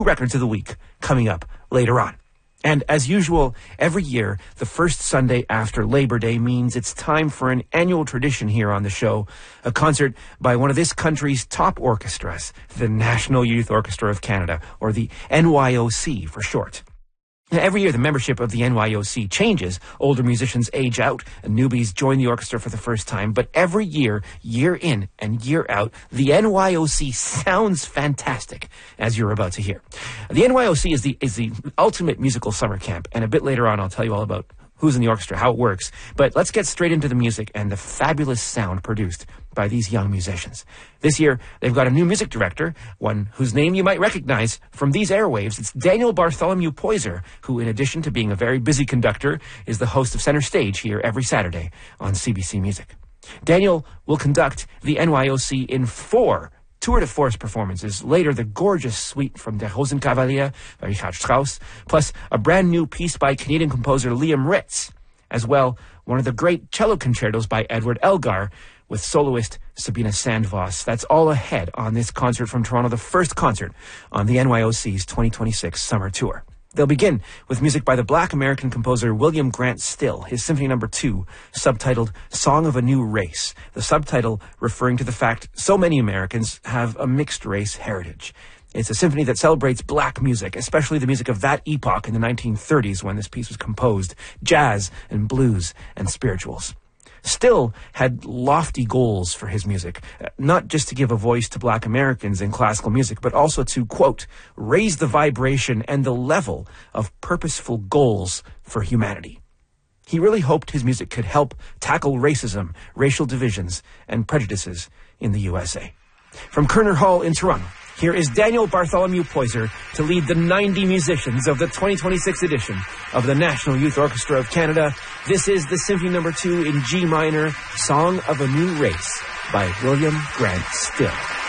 records of the week coming up later on. And as usual, every year, the first Sunday after Labor Day means it's time for an annual tradition here on the show, a concert by one of this country's top orchestras, the National Youth Orchestra of Canada, or the NYOC for short. Now, every year, the membership of the NYOC changes. Older musicians age out, and newbies join the orchestra for the first time. But every year, year in and year out, the NYOC sounds fantastic, as you're about to hear. The NYOC is the ultimate musical summer camp, and a bit later on, I'll tell you all about who's in the orchestra, how it works. But let's get straight into the music and the fabulous sound produced by these young musicians. This year, they've got a new music director, one whose name you might recognize from these airwaves. It's Daniel Bartholomew Poyser, who, in addition to being a very busy conductor, is the host of Center Stage here every Saturday on CBC Music. Daniel will conduct the NYOC in 4 tour de force performances. Later, the gorgeous suite from Der Rosenkavalier by Richard Strauss, plus a brand new piece by Canadian composer Liam Ritz. As well, one of the great cello concertos by Edward Elgar, with soloist Sabina Sandvoss. That's all ahead on this concert from Toronto, the first concert on the NYOC's 2026 summer tour. They'll begin with music by the Black American composer William Grant Still, his Symphony No. 2, subtitled Song of a New Race, the subtitle referring to the fact so many Americans have a mixed-race heritage. It's a symphony that celebrates black music, especially the music of that epoch in the 1930s when this piece was composed, jazz and blues and spirituals. Still had lofty goals for his music, not just to give a voice to black Americans in classical music, but also to, quote, raise the vibration and the level of purposeful goals for humanity. He really hoped his music could help tackle racism, racial divisions, and prejudices in the USA. From Kerner Hall in Toronto, here is Daniel Bartholomew Poyser to lead the 90 musicians of the 2026 edition of the National Youth Orchestra of Canada. This is the Symphony No. 2 in G minor, Song of a New Race by William Grant Still.